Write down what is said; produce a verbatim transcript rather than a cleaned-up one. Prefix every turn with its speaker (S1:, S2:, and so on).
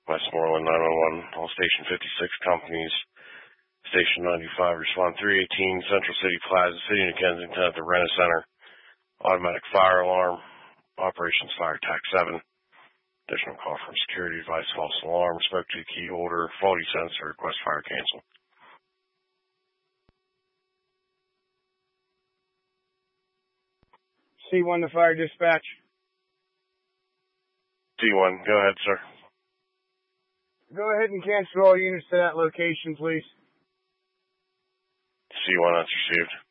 S1: Westmoreland nine one one, all Station fifty-six companies. Station ninety-five, respond three eighteen, Central City Plaza, City of Kensington at the Renner Center. Automatic fire alarm. Operations Fire Tac seven. Additional call from security advice, false alarm. Spoke to the key holder, faulty sensor, request fire cancel.
S2: C one to fire dispatch.
S1: C one, go ahead, sir.
S2: Go ahead and cancel all units to that location, please.
S1: C one, that's received.